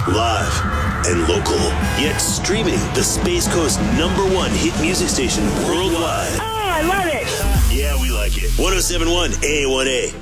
Live and local. Yet streaming the Space Coast #1 hit music station worldwide. Oh, I love it. Yeah, we like it. 107.1 A1A.